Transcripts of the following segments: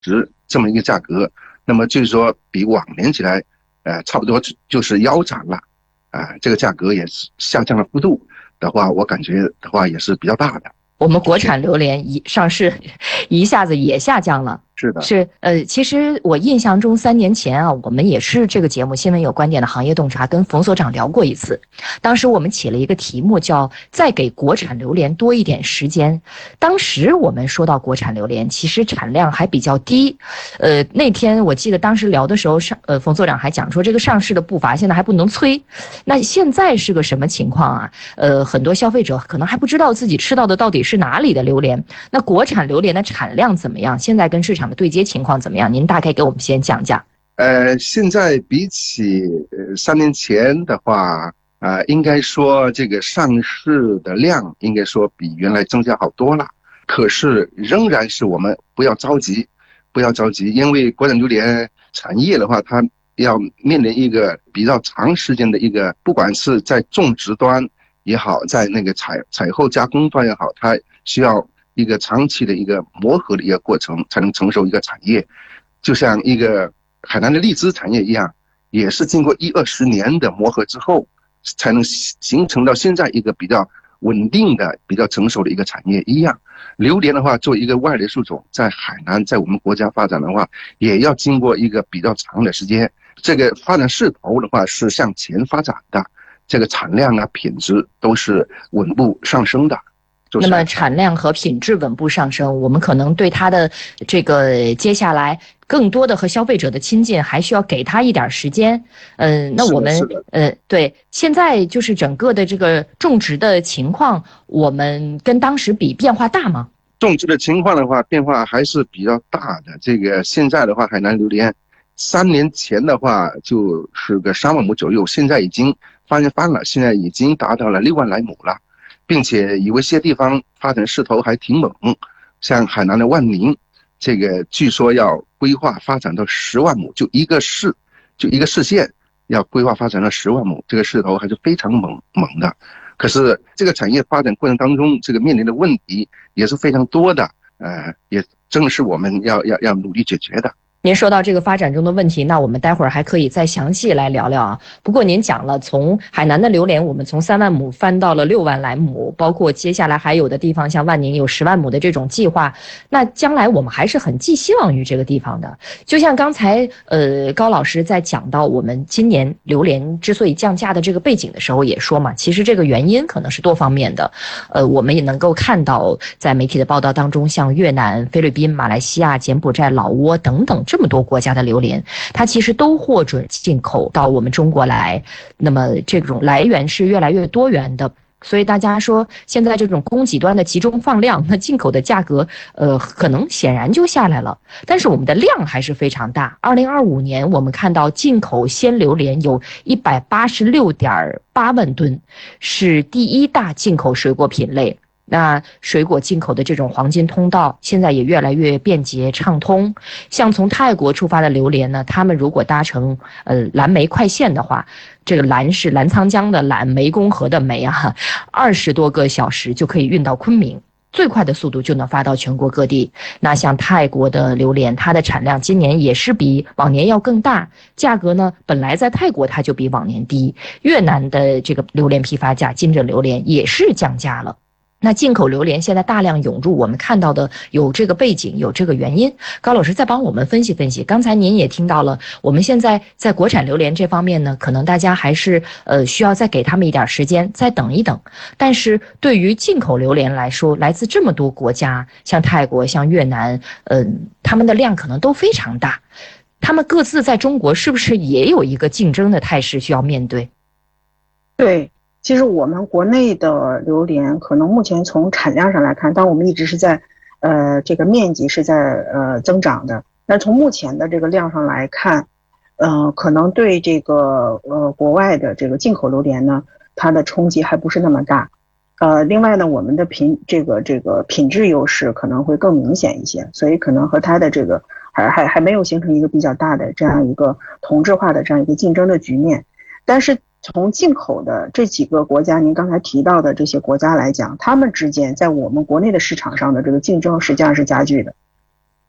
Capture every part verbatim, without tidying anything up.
值这么一个价格，那么就是说比往年起来，呃，差不多就是腰斩了，啊、呃，这个价格也是下降的幅度的话，我感觉的话也是比较大的。 我们国产榴莲一上市，一下子也下降了。 是的， 是呃，其实我印象中三年前啊，我们也是这个节目《新闻有观点》的行业洞察跟冯所长聊过一次，当时我们起了一个题目叫“再给国产榴莲多一点时间”。当时我们说到国产榴莲，其实产量还比较低。呃，那天我记得当时聊的时候，上呃冯所长还讲说，这个上市的步伐现在还不能催。那现在是个什么情况啊？呃，很多消费者可能还不知道自己吃到的到底是哪里的榴莲。那国产榴莲的产量怎么样？现在跟市场的对接情况怎么样？您大概给我们先讲讲。 呃，现在比起呃三年前的话，啊、呃，应该说这个上市的量应该说比原来增加好多了。可是仍然是我们不要着急，不要着急，因为国产榴莲产业的话，它要面临一个比较长时间的一个，不管是在种植端也好，在那个采采后加工端也好，它需要一个长期的一个磨合的一个过程，才能成熟一个产业。就像一个海南的荔枝产业一样，也是经过一二十年的磨合之后，才能形成到现在一个比较稳定的、比较成熟的一个产业一样。榴莲的话，作为一个外来树种，在海南，在我们国家发展的话，也要经过一个比较长的时间。这个发展势头的话是向前发展的，这个产量啊、品质都是稳步上升的。 那么产量和品质稳步上升，我们可能对它的这个接下来更多的和消费者的亲近，还需要给它一点时间。嗯、呃，那我们呃对现在就是整个的这个种植的情况，我们跟当时比变化大吗？ 种植的情况的话，变化还是比较大的。这个现在的话，海南榴莲三年前的话就是个三万亩左右，现在已经翻翻了，现在已经达到了六万来亩了。并且有一些地方发展势头还挺猛，像海南的万宁，这个据说要规划发展到十万亩，就一个市，就一个市县要规划发展到十万亩，这个势头还是非常猛猛的。可是这个产业发展过程当中，这个面临的问题也是非常多的，呃，也正是我们要要要努力解决的。 您说到这个发展中的问题，那我们待会儿还可以再详细来聊聊啊。不过您讲了，从海南的榴莲，我们从三万亩翻到了六万来亩，包括接下来还有的地方，像万宁有十万亩的这种计划。那将来我们还是很寄希望于这个地方的。就像刚才呃高老师在讲到我们今年榴莲之所以降价的这个背景的时候也说嘛，其实这个原因可能是多方面的。呃，我们也能够看到在媒体的报道当中，像越南、菲律宾、马来西亚、柬埔寨、老挝等等。这么多国家的榴莲，它其实都获准进口到我们中国来，那么这种来源是越来越多元的。所以大家说现在这种供给端的集中放量，那进口的价格呃可能显然就下来了，但是我们的量还是非常大。二零二五年我们看到进口鲜榴莲有一百八十六点八万吨，是第一大进口水果品类。那水果进口的这种黄金通道现在也越来越便捷畅通，像从泰国出发的榴莲呢，他们如果搭乘呃蓝莓快线的话，这个蓝是澜沧江的蓝，湄公河的湄啊，二十多个小时就可以运到昆明，最快的速度就能发到全国各地。那像泰国的榴莲，它的产量今年也是比往年要更大，价格呢本来在泰国它就比往年低。越南的这个榴莲批发价金枕榴莲也是降价了。那进口榴莲现在大量涌入，我们看到的有这个背景，有这个原因。高老师再帮我们分析分析。刚才您也听到了，我们现在在国产榴莲这方面呢，可能大家还是呃需要再给他们一点时间，再等一等。但是对于进口榴莲来说，来自这么多国家，像泰国、像越南，嗯、呃，他们的量可能都非常大。他们各自在中国是不是也有一个竞争的态势需要面对？ 对。其实我们国内的榴莲可能目前从产量上来看，但我们一直是在呃这个面积是在呃增长的，但从目前的这个量上来看，呃可能对这个呃国外的这个进口榴莲呢，它的冲击还不是那么大。呃另外呢，我们的品这个这个品质优势可能会更明显一些，所以可能和它的这个还还还没有形成一个比较大的这样一个同质化的这样一个竞争的局面。但是从进口的这几个国家，您刚才提到的这些国家来讲，他们之间在我们国内的市场上的这个竞争实际上是加剧的。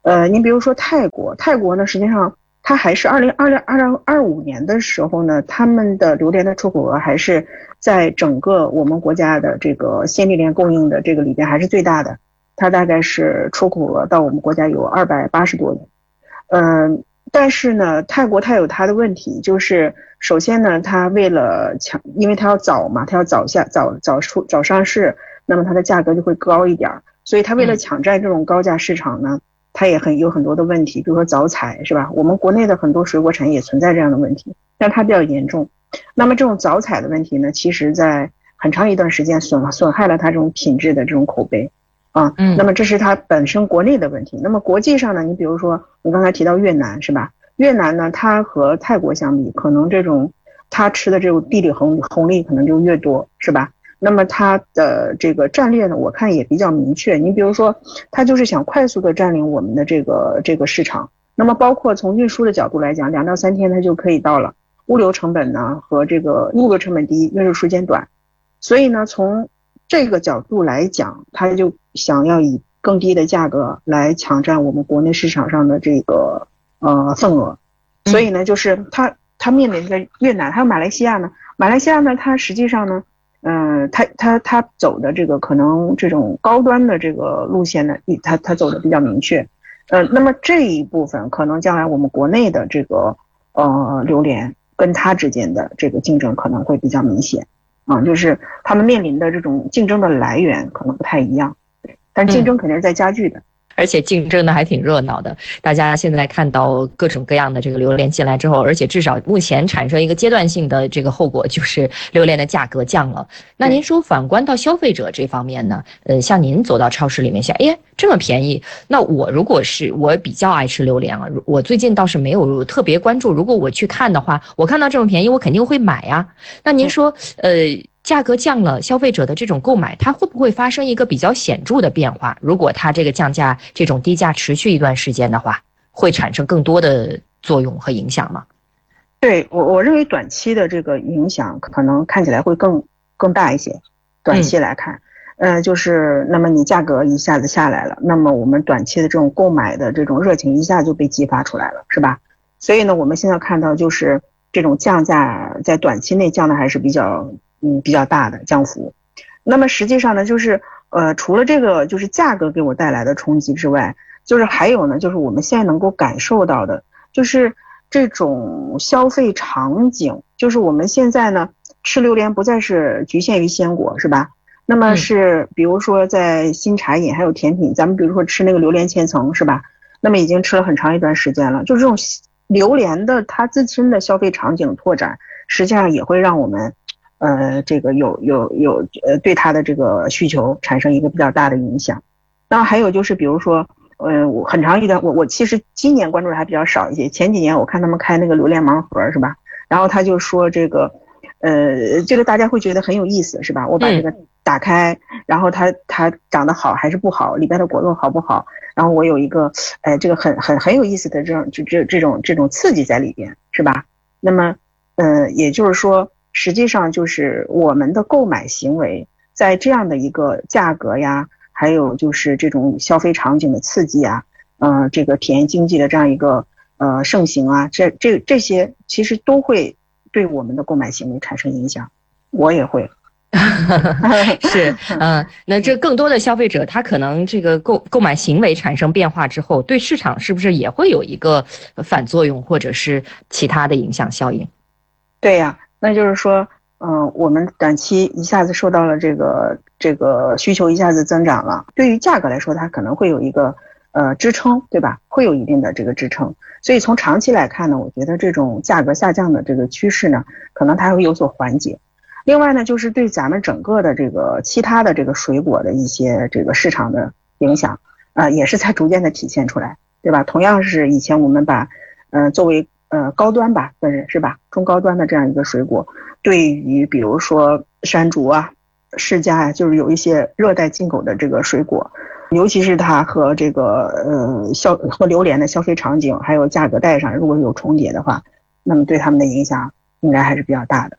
呃，你比如说泰国，泰国呢，实际上它还是二零二零二零二五年的时候呢，他们的榴莲的出口额还是在整个我们国家的这个鲜榴莲供应的这个里边还是最大的，它大概是出口额到我们国家有二百八十多亿。嗯、呃，但是呢，泰国它有它的问题，就是首先呢，它为了抢，因为它要早嘛，它要早下早早出早上市，那么它的价格就会高一点，所以它为了抢占这种高价市场呢，它也很有很多的问题，比如说早采是吧？我们国内的很多水果产业也存在这样的问题，但它比较严重。那么这种早采的问题呢，其实在很长一段时间损损害了它这种品质的这种口碑啊。嗯，那么这是它本身国内的问题。那么国际上呢，你比如说你刚才提到越南是吧？越南呢，它和泰国相比，可能这种它吃的这种地理红红利可能就越多是吧？那么它的这个战略呢，我看也比较明确。你比如说，它就是想快速的占领我们的这个这个市场。那么包括从运输的角度来讲，两到三天它就可以到了，物流成本呢和这个物流成本低，运输时间短。所以呢，从这个角度来讲，它就想要以更低的价格来抢占我们国内市场上的这个呃份额。所以呢，就是它它面临着越南，还有马来西亚呢。马来西亚呢，它实际上呢。嗯，他他他走的这个可能这种高端的这个路线呢，他他走的比较明确。呃，那么这一部分可能将来我们国内的这个呃榴莲跟它之间的这个竞争可能会比较明显啊，就是他们面临的这种竞争的来源可能不太一样，但竞争肯定是在加剧的。嗯， 而且竞争的还挺热闹的，大家现在看到各种各样的这个榴莲进来之后，而且至少目前产生一个阶段性的这个后果，就是榴莲的价格降了。那您说反观到消费者这方面呢？呃，像您走到超市里面想，哎，这么便宜，那我如果是我比较爱吃榴莲啊，我最近倒是没有特别关注，如果我去看的话，我看到这么便宜，我肯定会买呀。那您说，呃。价格降了，消费者的这种购买，它会不会发生一个比较显著的变化？如果它这个降价、这种低价持续一段时间的话，会产生更多的作用和影响吗？ 对，我我认为短期的这个影响可能看起来会更更大一些。短期来看，嗯、呃，就是那么你价格一下子下来了，那么我们短期的这种购买的这种热情一下就被激发出来了，是吧？所以呢，我们现在看到就是这种降价在短期内降的还是比较。嗯，比较大的降幅。那么实际上呢，就是呃，除了这个就是价格给我带来的冲击之外，就是还有呢，就是我们现在能够感受到的，就是这种消费场景，就是我们现在呢吃榴莲不再是局限于鲜果，是吧？那么是比如说在新茶饮还有甜品，咱们比如说吃那个榴莲千层，是吧？那么已经吃了很长一段时间了，就这种榴莲的它自身的消费场景拓展，实际上也会让我们。呃，这个有有有呃，对它的这个需求产生一个比较大的影响。那还有就是，比如说，呃，我很长一段，我我其实今年关注的还比较少一些。前几年我看他们开那个榴莲盲盒，是吧？然后他就说这个，呃，这个大家会觉得很有意思，是吧？我把这个打开，嗯、然后它它长得好还是不好，里边的果肉好不好？然后我有一个，哎、呃，这个很很很有意思的这种这这这种这种刺激在里边，是吧？那么，呃，也就是说。实际上就是我们的购买行为在这样的一个价格呀，还有就是这种消费场景的刺激啊，呃，这个体验经济的这样一个呃盛行啊，这这这些其实都会对我们的购买行为产生影响，我也会。 是，嗯、呃，那这更多的消费者他可能这个购购买行为产生变化之后，对市场是不是也会有一个反作用，或者是其他的影响效应？ 对呀、啊。那就是说，嗯、呃，我们短期一下子受到了这个这个需求一下子增长了，对于价格来说，它可能会有一个呃支撑，对吧？会有一定的这个支撑。所以从长期来看呢，我觉得这种价格下降的这个趋势呢，可能它会有所缓解。另外呢，就是对咱们整个的这个其他的这个水果的一些这个市场的影响，啊、呃，也是在逐渐的体现出来，对吧？同样是以前我们把，呃，作为呃，高端吧，算是是吧？中高端的这样一个水果，对于比如说山竹啊、释迦啊，就是有一些热带进口的这个水果，尤其是它和这个呃消和榴莲的消费场景还有价格带上如果有重叠的话，那么对他们的影响应该还是比较大的。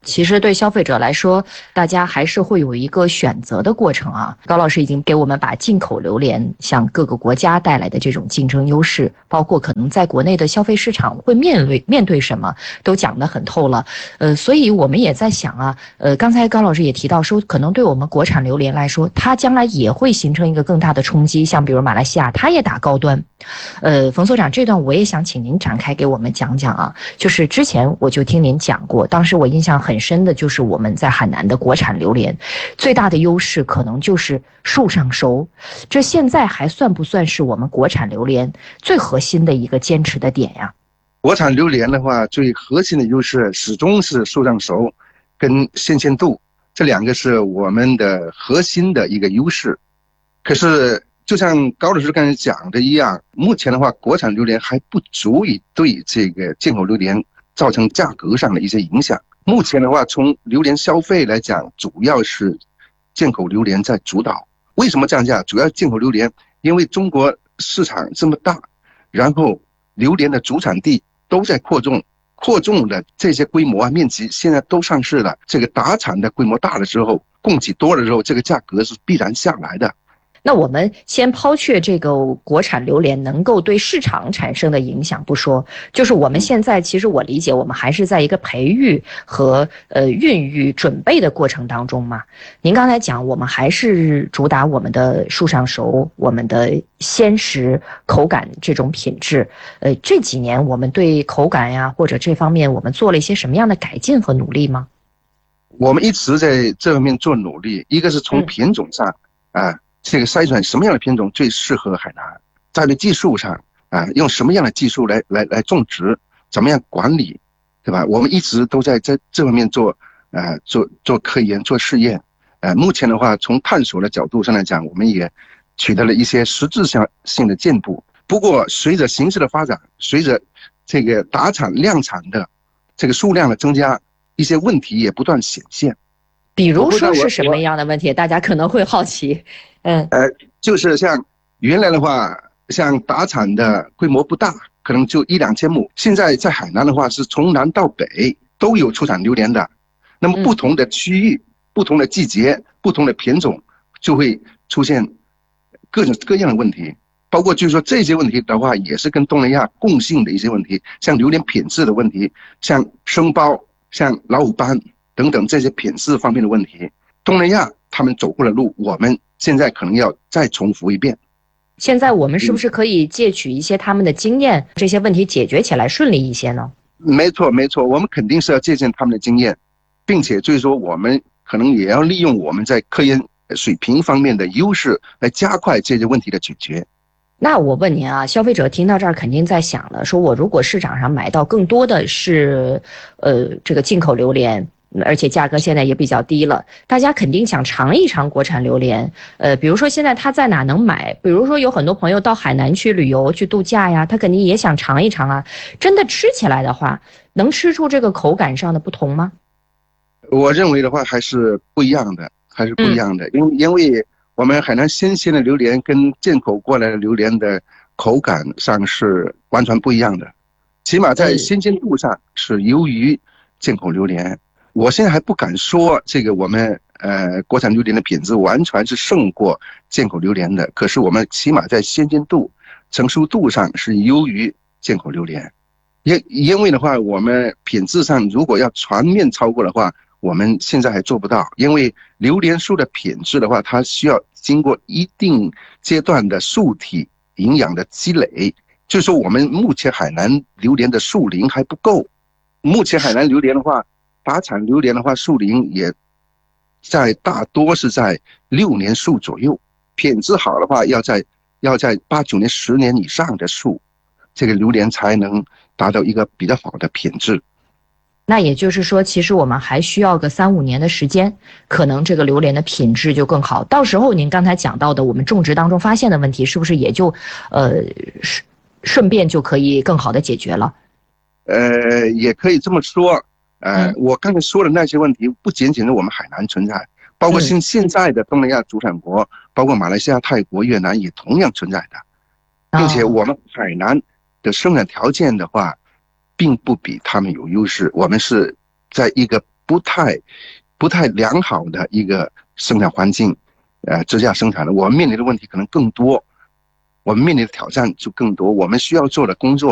其实对消费者来说，大家还是会有一个选择的过程啊。高老师已经给我们把进口榴莲向各个国家带来的这种竞争优势，包括可能在国内的消费市场会面对面对什么，都讲得很透了。呃，所以我们也在想啊，呃，刚才高老师也提到说，可能对我们国产榴莲来说，它将来也会形成一个更大的冲击。像比如马来西亚，它也打高端。呃，冯所长，这段我也想请您展开给我们讲讲啊。就是之前我就听您讲过，当时我印象很深的就是我们在海南的国产榴莲，最大的优势可能就是树上熟。这现在还算不算是我们国产榴莲最核心的一个坚持的点呀？ 国产榴莲的话，最核心的优势始终是树上熟跟新鲜度，这两个是我们的核心的一个优势。可是就像高老师刚才讲的一样，目前的话，国产榴莲还不足以对这个进口榴莲造成价格上的一些影响。目前的话，从榴莲消费来讲，主要是进口榴莲在主导。为什么这样讲？主要进口榴莲，因为中国市场这么大，然后榴莲的主产地都在扩充，扩充的这些规模啊、面积现在都上市了。这个打产的规模大了之后，供给多了之后，这个价格是必然下来的。 那我们先抛却这个国产榴莲能够对市场产生的影响不说，就是我们现在其实我理解我们还是在一个培育和呃孕育准备的过程当中嘛。您刚才讲我们还是主打我们的树上熟，我们的鲜实口感这种品质。呃，这几年我们对口感呀或者这方面我们做了一些什么样的改进和努力吗？ 我们一直在这方面做努力，一个是从品种上啊。嗯这个筛选什么样的品种最适合海南，在这技术上啊，用什么样的技术来来来种植，怎么样管理，对吧？我们一直都在在这方面做，呃，做做科研、做试验。呃，目前的话，从探索的角度上来讲，我们也取得了一些实质性性的进步。不过，随着形势的发展，随着这个打产量产的这个数量的增加，一些问题也不断显现。 比如说是什么样的问题？大家可能会好奇。嗯， 呃，就是像原来的话，像打产的规模不大，可能就一两千亩。现在在海南的话，是从南到北都有出产榴莲的。那么不同的区域、嗯、不同的季节、不同的品种，就会出现各种各样的问题。包括就是说这些问题的话，也是跟东南亚共性的一些问题，像榴莲品质的问题，像生苞、像老虎斑等等这些品质方面的问题。东南亚他们走过的路，我们现在可能要再重复一遍。 现在我们是不是可以借取一些他们的经验，嗯、这些问题解决起来顺利一些呢？ 没错没错，我们肯定是要借鉴他们的经验，并且就是说我们可能也要利用我们在科研水平方面的优势，来加快这些问题的解决。 那我问您啊，消费者听到这儿肯定在想了，说我如果市场上买到更多的是呃这个进口榴莲，而且价格现在也比较低了，大家肯定想尝一尝国产榴莲。呃，比如说现在他在哪能买？比如说有很多朋友到海南去旅游去度假呀，他肯定也想尝一尝啊。真的吃起来的话，能吃出这个口感上的不同吗？ 我认为的话还是不一样的，还是不一样的，因为因为我们海南新鲜的榴莲跟进口过来的榴莲的口感上是完全不一样的，起码在新鲜度上是优于进口榴莲。我现在还不敢说这个我们呃国产榴莲的品质完全是胜过进口榴莲的，可是我们起码在鲜鲜度、成熟度上是优于进口榴莲。因因为的话，我们品质上如果要全面超过的话，我们现在还做不到。因为榴莲树的品质的话，它需要经过一定阶段的树体营养的积累，就是说我们目前海南榴莲的树龄还不够。目前海南榴莲的话，打产榴莲的话，树龄也在大多是在六年树左右，品质好的话，要在要在八九年、十年以上的树，这个榴莲才能达到一个比较好的品质。 那也就是说，其实我们还需要个三五年的时间，可能这个榴莲的品质就更好。到时候您刚才讲到的，我们种植当中发现的问题，是不是也就呃顺便就可以更好的解决了？ 呃，也可以这么说。呃，嗯、我刚才说的那些问题，不仅仅是我们海南存在，包括现现在的东南亚主产国，嗯、包括马来西亚、泰国、越南也同样存在的，并且我们海南的生产条件的话，并不比他们有优势。我们是在一个不太不太良好的一个生产环境，呃，之下生产的，我们面临的问题可能更多，我们面临的挑战就更多，我们需要做的工作